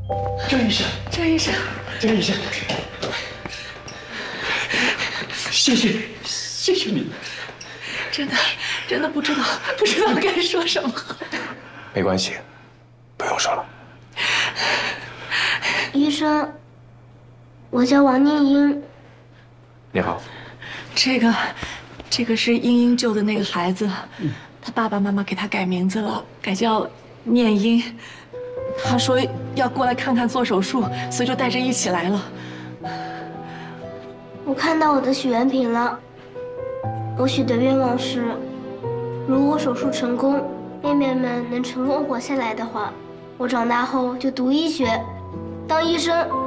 张医生， 张医生， 张医生，谢谢你。 真的不知道该说什么。 没关系，不用说了。 医生，我叫王念英。 你好。 这个是英英救的那个孩子，他爸爸妈妈给他改名字了，改叫念英。他说要过来看看做手术，所以就带着一起来了。 我看到我的许愿瓶了，我许的愿望是，如果手术成功，妹妹们能成功活下来的话，我长大后就读医学，当医生。